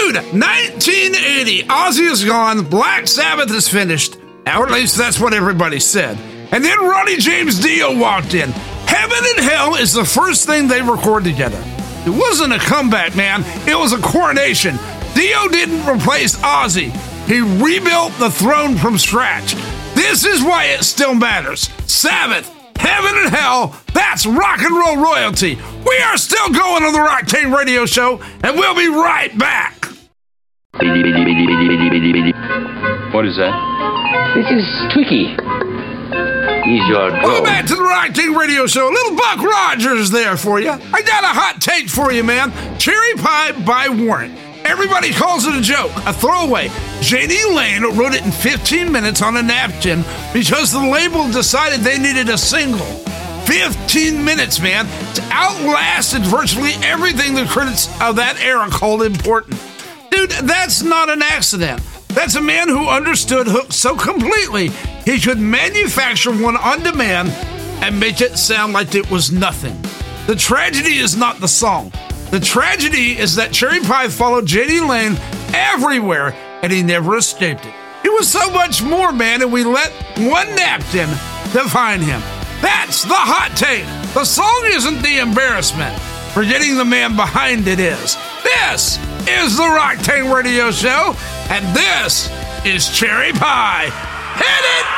Dude, 1980, Ozzy is gone, Black Sabbath is finished, or at least that's what everybody said. And then Ronnie James Dio walked in. Heaven and Hell is the first thing they recorded together. It wasn't a comeback, man. It was a coronation. Dio didn't replace Ozzy. He rebuilt the throne from scratch. This is why it still matters. Sabbath, Heaven and Hell, that's rock and roll royalty. We are still going on the Rocktain Radio Show, and we'll be right back. What is that? This is Twiki. He's your Welcome dog. back to the Rocktain Radio Show. Little Buck Rogers there for you. I got a hot take for you, man. Cherry Pie by Warrant. Everybody calls it a joke, a throwaway. Janie Lane wrote it in 15 minutes on a napkin because the label decided they needed a single. 15 minutes, man. It outlasted virtually everything the critics of that era called important. Dude, that's not an accident. That's a man who understood Hook so completely he could manufacture one on demand and make it sound like it was nothing. The tragedy is not the song. The tragedy is that Cherry Pie followed Janie Lane everywhere, and he never escaped it. He was so much more, man, and we let one napkin define him. That's the hot take. The song isn't the embarrassment. Forgetting the man behind it is. This is the Rocktain Radio Show, and this is Cherry Pie. Hit it!